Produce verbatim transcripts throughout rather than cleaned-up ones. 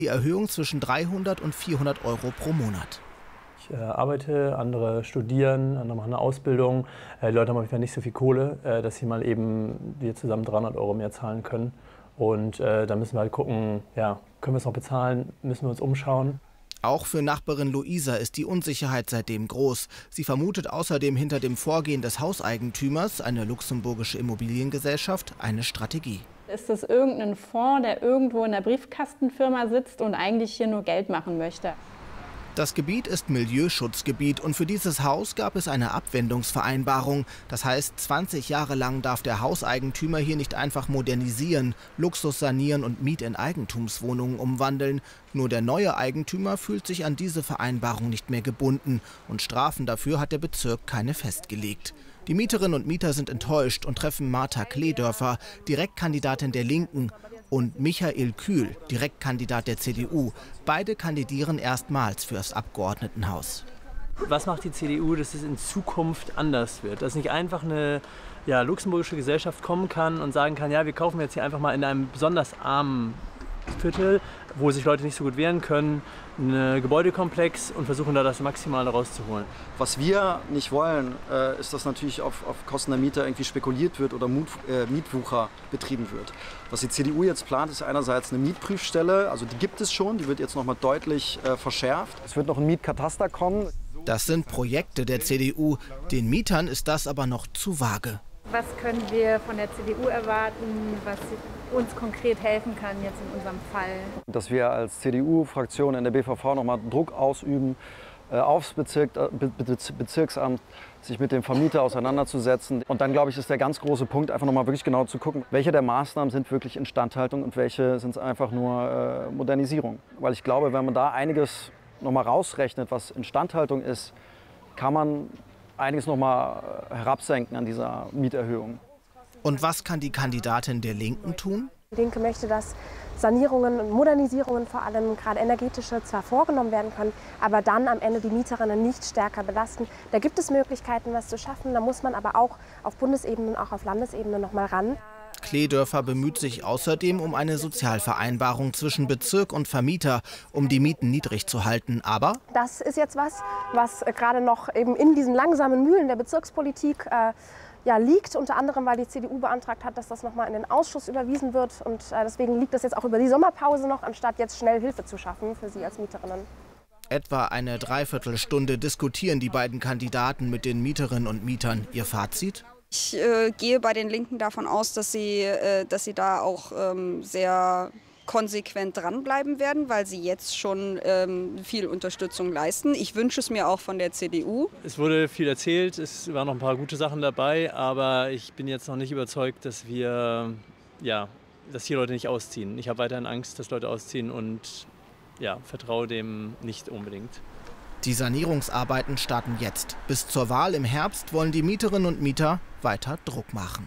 Die Erhöhung zwischen dreihundert und vierhundert Euro pro Monat. Ich äh, arbeite, andere studieren, andere machen eine Ausbildung. Äh, die Leute haben auf jeden Fall nicht so viel Kohle, äh, dass sie mal eben wir zusammen dreihundert Euro mehr zahlen können. Und äh, da müssen wir halt gucken, ja, können wir es noch bezahlen, müssen wir uns umschauen. Auch für Nachbarin Luisa ist die Unsicherheit seitdem groß. Sie vermutet außerdem hinter dem Vorgehen des Hauseigentümers, eine luxemburgische Immobiliengesellschaft, eine Strategie. Ist das irgendein Fonds, der irgendwo in der Briefkastenfirma sitzt und eigentlich hier nur Geld machen möchte? Das Gebiet ist Milieuschutzgebiet und für dieses Haus gab es eine Abwendungsvereinbarung. Das heißt, zwanzig Jahre lang darf der Hauseigentümer hier nicht einfach modernisieren, Luxus sanieren und Miet- in Eigentumswohnungen umwandeln. Nur der neue Eigentümer fühlt sich an diese Vereinbarung nicht mehr gebunden und Strafen dafür hat der Bezirk keine festgelegt. Die Mieterinnen und Mieter sind enttäuscht und treffen Martha Kledörfer, Direktkandidatin der Linken, und Michael Kühl, Direktkandidat der C D U. Beide kandidieren erstmals für das Abgeordnetenhaus. Was macht die C D U, dass es in Zukunft anders wird? Dass nicht einfach eine ja, luxemburgische Gesellschaft kommen kann und sagen kann, ja, wir kaufen jetzt hier einfach mal in einem besonders armen Viertel, wo sich Leute nicht so gut wehren können, einen Gebäudekomplex und versuchen da das Maximale rauszuholen. Was wir nicht wollen, äh, ist, dass natürlich auf, auf Kosten der Mieter irgendwie spekuliert wird oder Mut, äh, Mietwucher betrieben wird. Was die C D U jetzt plant, ist einerseits eine Mietprüfstelle, also die gibt es schon, die wird jetzt noch mal deutlich äh, verschärft. Es wird noch ein Mietkataster kommen. Das sind Projekte der C D U, den Mietern ist das aber noch zu vage. Was können wir von der C D U erwarten, was uns konkret helfen kann jetzt in unserem Fall? Dass wir als C D U-Fraktion in der B V V noch mal Druck ausüben, äh, aufs Bezirk, äh, Be Bezirksamt, sich mit dem Vermieter auseinanderzusetzen. Und dann, glaube ich, ist der ganz große Punkt, einfach noch mal wirklich genau zu gucken, welche der Maßnahmen sind wirklich Instandhaltung und welche sind einfach nur äh, Modernisierung. Weil ich glaube, wenn man da einiges noch mal rausrechnet, was Instandhaltung ist, kann man einiges noch mal herabsenken an dieser Mieterhöhung. Und was kann die Kandidatin der Linken tun? Die Linke möchte, dass Sanierungen und Modernisierungen, vor allem gerade energetische, zwar vorgenommen werden können, aber dann am Ende die Mieterinnen nicht stärker belasten. Da gibt es Möglichkeiten, was zu schaffen. Da muss man aber auch auf Bundesebene und auch auf Landesebene noch mal ran. Kledörfer bemüht sich außerdem um eine Sozialvereinbarung zwischen Bezirk und Vermieter, um die Mieten niedrig zu halten. Aber das ist jetzt was, was gerade noch eben in diesen langsamen Mühlen der Bezirkspolitik äh, ja, liegt. Unter anderem, weil die C D U beantragt hat, dass das noch mal in den Ausschuss überwiesen wird. Und äh, deswegen liegt das jetzt auch über die Sommerpause noch, anstatt jetzt schnell Hilfe zu schaffen für Sie als Mieterinnen. Etwa eine Dreiviertelstunde diskutieren die beiden Kandidaten mit den Mieterinnen und Mietern. Ihr Fazit? Ich äh, gehe bei den Linken davon aus, dass sie, äh, dass sie da auch ähm, sehr konsequent dranbleiben werden, weil sie jetzt schon ähm, viel Unterstützung leisten. Ich wünsche es mir auch von der C D U. Es wurde viel erzählt, es waren noch ein paar gute Sachen dabei, aber ich bin jetzt noch nicht überzeugt, dass wir, ja, dass hier Leute nicht ausziehen. Ich habe weiterhin Angst, dass Leute ausziehen und ja, vertraue dem nicht unbedingt. Die Sanierungsarbeiten starten jetzt. Bis zur Wahl im Herbst wollen die Mieterinnen und Mieter weiter Druck machen.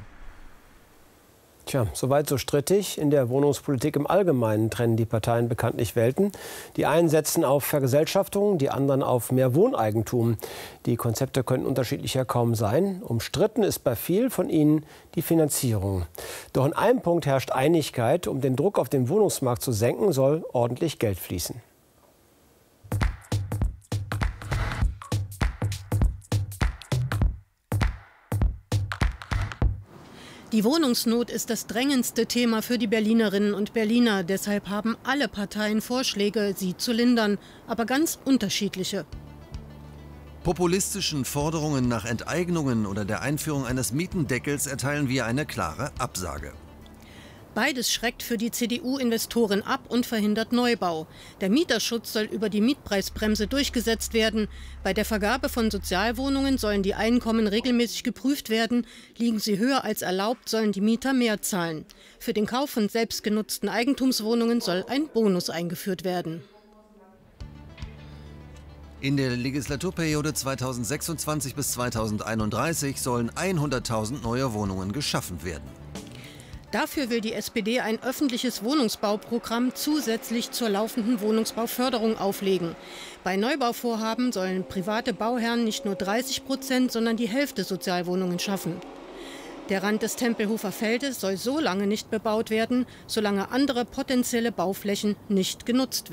Tja, soweit so strittig. In der Wohnungspolitik im Allgemeinen trennen die Parteien bekanntlich Welten. Die einen setzen auf Vergesellschaftung, die anderen auf mehr Wohneigentum. Die Konzepte können unterschiedlicher kaum sein. Umstritten ist bei vielen von ihnen die Finanzierung. Doch in einem Punkt herrscht Einigkeit: Um den Druck auf den Wohnungsmarkt zu senken, soll ordentlich Geld fließen. Die Wohnungsnot ist das drängendste Thema für die Berlinerinnen und Berliner. Deshalb haben alle Parteien Vorschläge, sie zu lindern, aber ganz unterschiedliche. Populistischen Forderungen nach Enteignungen oder der Einführung eines Mietendeckels erteilen wir eine klare Absage. Beides schreckt für die C D U-Investoren ab und verhindert Neubau. Der Mieterschutz soll über die Mietpreisbremse durchgesetzt werden. Bei der Vergabe von Sozialwohnungen sollen die Einkommen regelmäßig geprüft werden. Liegen sie höher als erlaubt, sollen die Mieter mehr zahlen. Für den Kauf von selbstgenutzten Eigentumswohnungen soll ein Bonus eingeführt werden. In der Legislaturperiode zweitausendsechsundzwanzig bis zweitausendeinunddreißig sollen hunderttausend neue Wohnungen geschaffen werden. Dafür will die S P D ein öffentliches Wohnungsbauprogramm zusätzlich zur laufenden Wohnungsbauförderung auflegen. Bei Neubauvorhaben sollen private Bauherren nicht nur dreißig Prozent, sondern die Hälfte Sozialwohnungen schaffen. Der Rand des Tempelhofer Feldes soll so lange nicht bebaut werden, solange andere potenzielle Bauflächen nicht genutzt werden.